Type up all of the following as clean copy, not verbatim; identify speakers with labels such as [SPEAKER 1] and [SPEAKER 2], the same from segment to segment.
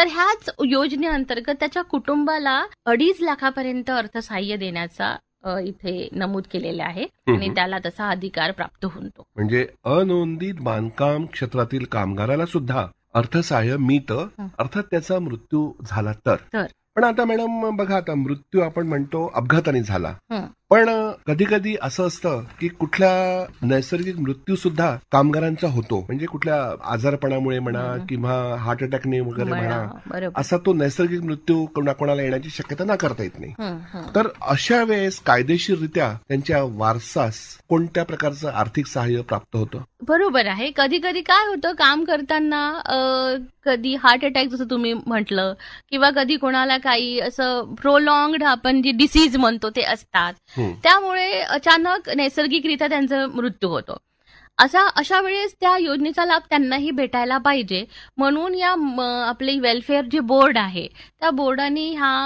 [SPEAKER 1] तर ह्याच योजनेअंतर्गत त्याच्या कुटुंबाला 2.5 लाखापर्यंत अर्थसहाय्य देण्याचा इथे नमूद केलेले आहे आणि त्याला तसा अधिकार प्राप्त होतो.
[SPEAKER 2] म्हणजे अनोंदित बांधकाम क्षेत्रातील कामगाराला सुद्धा अर्थसहाय्य मिळतं, अर्थात त्याचा मृत्यू झाला तर. पण आता मॅडम बघा, आता मृत्यू आपण म्हणतो अपघाताने झाला, पण कधी कधी असं असतं की कुठल्या नैसर्गिक मृत्यू सुद्धा कामगारांचा होतो, म्हणजे कुठल्या आजारपणामुळे म्हणा किंवा हार्ट अटॅकने वगैरे म्हणा, असा तो नैसर्गिक मृत्यू कोणाला येण्याची शक्यता नाकारता येत नाही. तर अशा वेळेस कायदेशीररित्या त्यांच्या वारसास कोणत्या प्रकारचं आर्थिक सहाय्य प्राप्त होतं?
[SPEAKER 1] बरोबर आहे. कधी कधी काय होतं, काम करताना कधी हार्ट अटॅक जसं तुम्ही म्हटलं, किंवा कधी कोणाला काही असं प्रोलॉंग्ड आपण जे डिसीज म्हणतो ते असतात, त्यामुळे अचानक नैसर्गिकरित्या त्यांचा मृत्यू होतो. अशा वेळेस त्या योजनेचा लाभ त्यांनाही भेटायला पाहिजे, म्हणून या आपले वेलफेअर जे बोर्ड आहे त्या बोर्डाने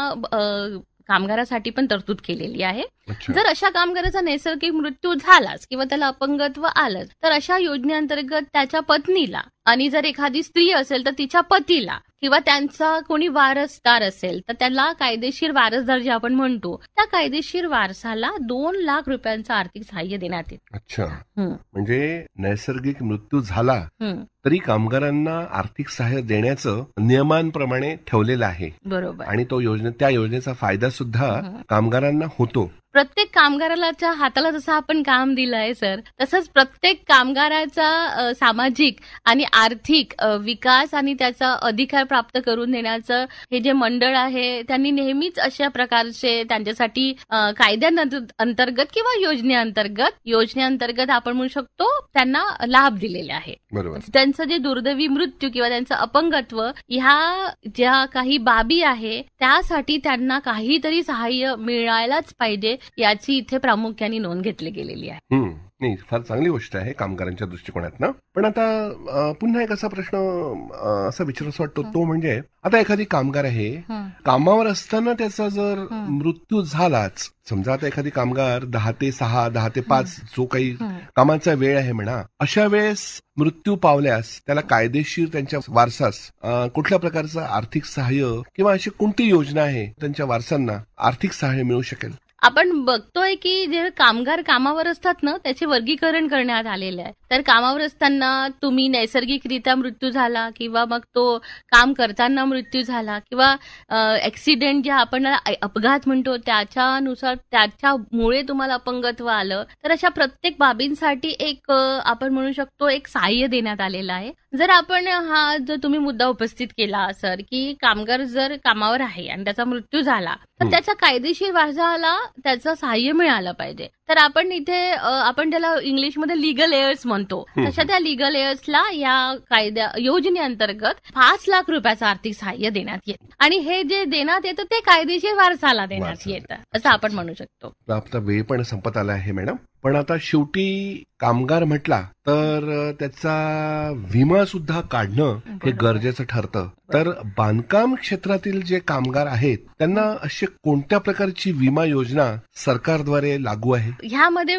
[SPEAKER 1] ह्या कामगारासाठी पण तरतूद केलेली आहे. जर अशा कामगाराचा नैसर्गिक मृत्यू झालाच किंवा त्याला अपंगत्व आलंच, तर अशा योजनेअंतर्गत त्याच्या पत्नीला, आणि जर एखादी स्त्री असेल तर तिच्या पतीला, किंवा त्यांचा कोणी वारसदार असेल तर त्याला कायदेशीर वारसदार जे आपण म्हणतो त्या कायदेशीर वारसाला 2 लाख रुपयांचं आर्थिक सहाय्य देण्यात येतं.
[SPEAKER 2] अच्छा, म्हणजे नैसर्गिक मृत्यू झाला तरी कामगारांना आर्थिक सहाय्य देण्याचं नियमांप्रमाणे ठेवलेलं आहे.
[SPEAKER 1] बरोबर. आणि
[SPEAKER 2] त्या योजनेचा फायदा सुद्धा कामगारांना होतो.
[SPEAKER 1] प्रत्येक कामगाराच्या हाताला जसं आपण काम दिलं आहे सर, तसंच प्रत्येक कामगाराचा सामाजिक आणि आर्थिक विकास आणि त्याचा अधिकार प्राप्त करून देण्याचं हे जे मंडळ आहे त्यांनी नेहमीच अशा प्रकारचे त्यांच्यासाठी कायद्यांअंतर्गत किंवा योजनेअंतर्गत आपण म्हणू शकतो त्यांना लाभ दिलेले आहे. त्यांचं जे दुर्दैवी मृत्यू किंवा त्यांचं अपंगत्व ह्या ज्या काही बाबी आहे त्यासाठी त्यांना काहीतरी सहाय्य मिळायलाच पाहिजे याची इथे प्रामुख्याने नोंद घेतली गेलेली आहे.
[SPEAKER 2] नाही, फार चांगली गोष्ट आहे कामगारांच्या दृष्टिकोनातनं. पण आता पुन्हा एक असा प्रश्न असा विचारायचा वाटतो, तो म्हणजे आता एखादी कामगार आहे, कामावर असताना त्याचा जर मृत्यू झालाच, समजा आता एखादी कामगार 10 ते 6, 10 ते 5 जो काही कामाचा वेळ आहे म्हणा, अशा वेळेस मृत्यू पावल्यास त्याला कायदेशीर त्यांच्या वारसास कुठल्या प्रकारचं आर्थिक सहाय्य किंवा अशी कोणती योजना आहे त्यांच्या वारसांना आर्थिक सहाय्य मिळू शकेल?
[SPEAKER 1] आपण बघतोय की जे कामगार कामावर असतात ना त्याचे वर्गीकरण करण्यात आलेले आहे. तर कामावर असताना तुम्ही नैसर्गिकरित्या मृत्यू झाला किंवा मग तो काम करताना मृत्यू झाला किंवा ऍक्सिडेंट जे आपण अपघात म्हणतो त्याच्यानुसार त्याच्यामुळे तुम्हाला अपंगत्व आलं, तर अशा प्रत्येक बाबींसाठी एक आपण म्हणू शकतो एक सहाय्य देण्यात आलेलं आहे. जर आपण हा जो तुम्ही मुद्दा उपस्थित केला सर की कामगार जर कामावर आहे आणि त्याचा मृत्यू झाला तर त्याच्या कायदेशीर वारसाला त्याचं सहाय्य मिळालं पाहिजे. तर आपण इथे आपण त्याला इंग्लिशमध्ये लिगल एअर्स म्हणतो, तशा त्या लिगल एअर्सला या योजनेअंतर्गत 5 लाख रुपयाचं आर्थिक सहाय्य देण्यात येतं आणि हे जे देण्यात येतं ते कायदेशीर वारसाला देण्यात येतं असं आपण म्हणू शकतो.
[SPEAKER 2] आपला वेळ पण संपत आला आहे मॅडम, पण आता शेवटी कामगार म्हटला तर त्याचा विमा सुद्धा काढणं हे गरजेचं ठरतं. तर बांधकाम क्षेत्रातील जे कामगार आहेत त्यांना अशी कोणत्या प्रकारची विमा योजना सरकारद्वारे लागू आहे?
[SPEAKER 1] ह्यामध्ये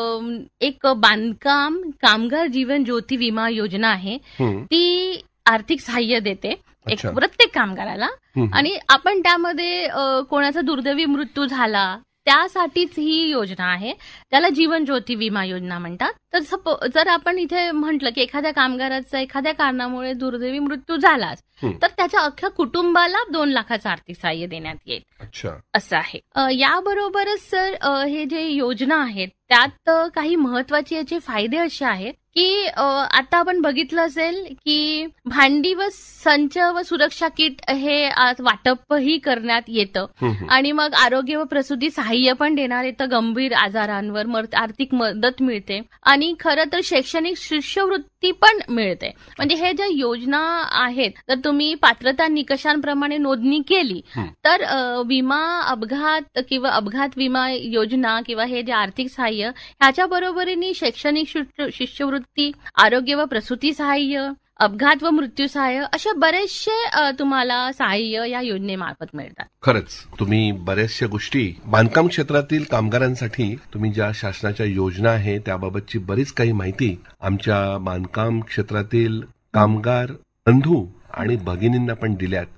[SPEAKER 1] एक बांधकाम कामगार जीवन ज्योती विमा योजना आहे, ती आर्थिक सहाय्य देते एक प्रत्येक कामगाराला. आणि आपण त्यामध्ये कोणाचा दुर्दैवी मृत्यू झाला त्यासाठीच ही योजना आहे, त्याला जीवन ज्योती विमा योजना म्हणतात. तर जर आपण इथे म्हटलं की एखाद्या कामगाराचा एखाद्या कारणामुळे दुर्दैवी मृत्यू झालाच तर त्याच्या अख्ख्या कुटुंबाला 2 लाखाचं आर्थिक सहाय्य देण्यात येईल असं आहे. याबरोबरच सर हे जे योजना आहेत त्यात काही महत्वाचे याचे फायदे असे आहेत की आता आपण बघितलं असेल की भांडी व संच व सुरक्षा किट हे वाटपही करण्यात येतं आणि मग आरोग्य व प्रसूती सहाय्य पण देण्यात येतं. गंभीर आजारांवर आर्थिक मदत मिळते आणि खरं तर शैक्षणिक शिष्यवृत्ती पण मिळते. म्हणजे हे ज्या योजना आहेत तर तुम्ही पात्रता निकषांप्रमाणे नोंदणी केली तर विमा अपघात किंवा अपघात विमा योजना किंवा हे जे आर्थिक सहाय्य ह्याच्या बरोबरीने शैक्षणिक शिष्यवृत्ती, आरोग्य व प्रसूती सहाय्य, अपघात व मृत्यू सहाय्य असे बरेचसे तुम्हाला सहाय्य या योजनेमार्फत मिळतात.
[SPEAKER 2] खरंच तुम्ही बऱ्याचशा गोष्टी बांधकाम क्षेत्रातील कामगारांसाठी तुम्ही ज्या शासनाच्या योजना आहे त्याबाबतची बरीच काही माहिती आमच्या बांधकाम क्षेत्रातील कामगार बंधू आणि भगिनींना पण दिल्यात.